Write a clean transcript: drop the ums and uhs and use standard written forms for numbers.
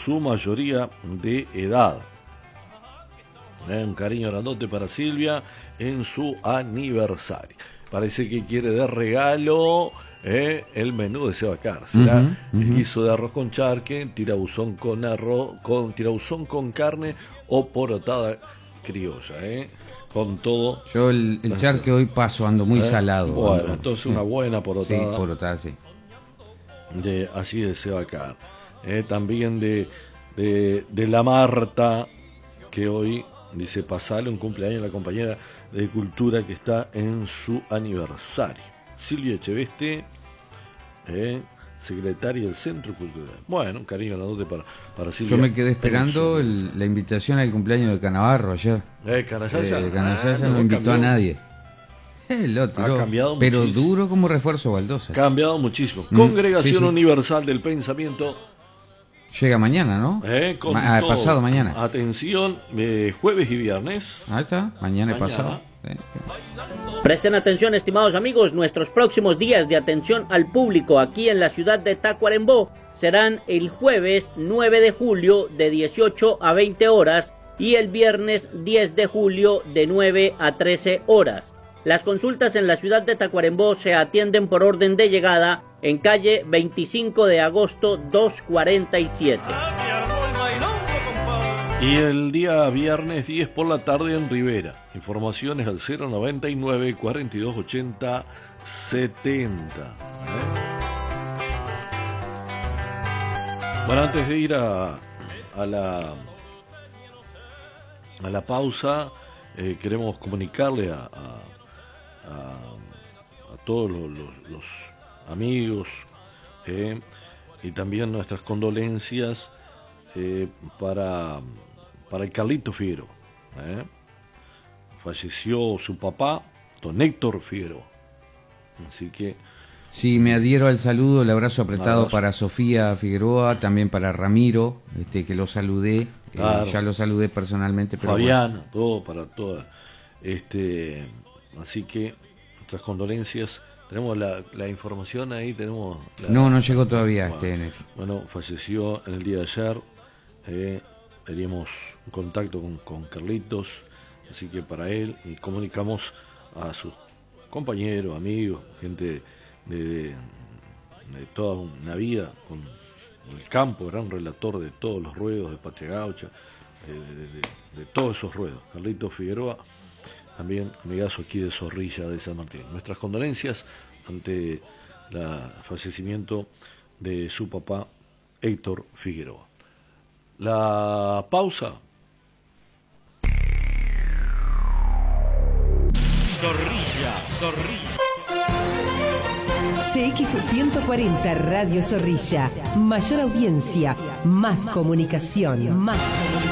su mayoría de edad. Un cariño grandote para Silvia en su aniversario. Parece que quiere de regalo el menú de Sebacar. Será el guiso de arroz con charque, tirabuzón con carne o porotada criolla, con todo. Yo el charque hoy paso, ando muy salado. Bueno, entonces una buena porotada. Sí, porotada, sí. Allí de Sebacar. También de la Marta, que hoy dice pasale un cumpleaños a la compañera de Cultura que está en su aniversario. Silvia Echeveste, secretaria del Centro Cultural. Bueno, un cariño grandote para Silvia. Yo me quedé esperando la invitación al cumpleaños de Canavarro ayer. Canallaya no invitó a nadie. Lo tiró, ha cambiado pero muchísimo. Duro como refuerzo Baldosa. Cambiado muchísimo. Congregación sí. Universal del Pensamiento. Llega mañana, ¿no? Pasado mañana. Atención, jueves y viernes. Ahí está, mañana y pasado. Presten atención, estimados amigos, nuestros próximos días de atención al público aquí en la ciudad de Tacuarembó serán el jueves 9 de julio de 18 a 20 horas y el viernes 10 de julio de 9 a 13 horas. Las consultas en la ciudad de Tacuarembó se atienden por orden de llegada en calle 25 de agosto 247. Y el día viernes 10 por la tarde en Rivera. Informaciones al 099 4280 70. Bueno, antes de ir a la pausa, queremos comunicarle a todos los amigos y también nuestras condolencias para el Carlito Figueroa. Falleció su papá, don Héctor Figueroa. Así que sí, me adhiero al saludo, el abrazo apretado para Sofía Figueroa, también para Ramiro, que lo saludé, claro. Ya lo saludé personalmente, pero Fabián, bueno. todo para todas. Así que nuestras condolencias. Tenemos la información ahí, tenemos... No llegó todavía. Bueno, falleció en el día de ayer. Teníamos un contacto con Carlitos, así que para él, y comunicamos a sus compañeros, amigos, gente de toda una vida con el campo, gran relator de todos los ruedos de Patria Gaucha, de todos esos ruedos. Carlitos Figueroa, también amigazo aquí de Zorrilla de San Martín. Nuestras condolencias ante el fallecimiento de su papá Héctor Figueroa. La pausa. Zorrilla. CX140 Radio Zorrilla. Mayor audiencia, más comunicación, más